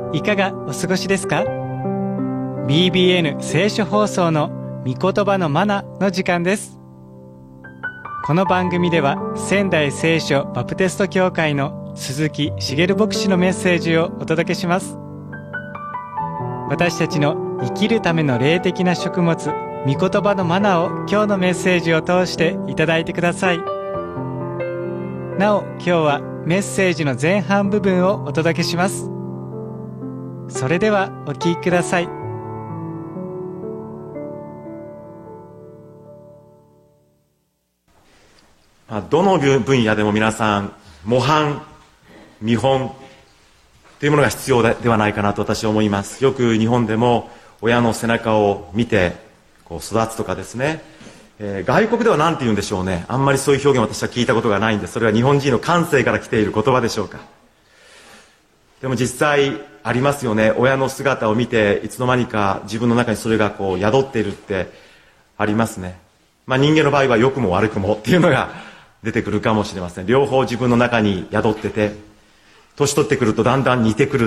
いかがお過ごしですか？ BBN 聖書放送の御言葉のマナの時間です。この番組では仙台聖書バプテスト教会の鈴木茂牧師のメッセージをお届けします。私たちの生きるための霊的な食物、御言葉のマナを今日のメッセージを通していただいてください。なお、今日はメッセージの前半部分をお届けします。それではお聞きください。 どの分野でも皆さん模範、見本というものが必要ではないかなと私は思います。よく日本でも親の背中を見て育つとかですね、外国では何て言うんでしょうね。あんまりそういう表現を私は聞いたことがないんで、それは日本人の感性から来ている言葉でしょうか。でも実際ありますよね。親の姿を見ていつの間にか自分の中にそれが宿っているってありますね。人間の場合は良くも悪くもっていうのが出てくるかもしれません。両方自分の中に宿ってて、年取ってくるとだんだん似てくる